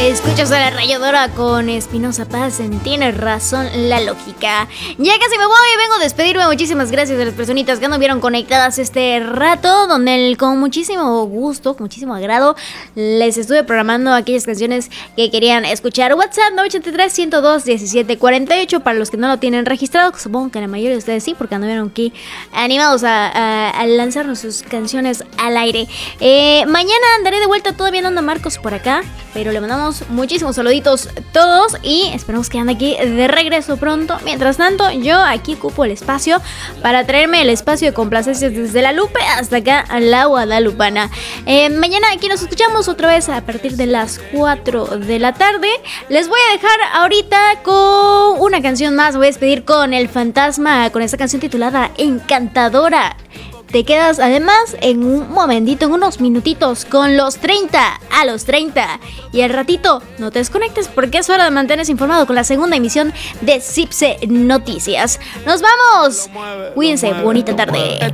Escuchas a la rayadora con Espinosa Paz en Tienes Razón la Lógica. Ya casi me voy, vengo a despedirme. Muchísimas gracias a las personitas que anduvieron conectadas este rato, donde con muchísimo gusto, con muchísimo agrado, les estuve programando aquellas canciones que querían escuchar. WhatsApp 983-102-1748 para los que no lo tienen registrado. Supongo que la mayoría de ustedes sí, porque anduvieron aquí animados a lanzarnos sus canciones al aire. Mañana andaré de vuelta, todavía no anda Marcos por acá, pero le mandamos muchísimos saluditos todos y esperamos que ande aquí de regreso pronto. Mientras tanto, yo aquí ocupo el espacio para traerme el espacio de complacencias desde la Lupe hasta acá a la Guadalupana. Mañana aquí nos escuchamos otra vez a partir de las 4 de la tarde. Les voy a dejar ahorita con una canción más. Voy a despedir con El Fantasma, con esta canción titulada Encantadora. Te quedas además en un momentito, en unos minutitos, con los 30 a los 30. Y al ratito no te desconectes porque es hora de mantenerse informado con la segunda emisión de Cipse Noticias. ¡Nos vamos! Cuídense, bonita tarde.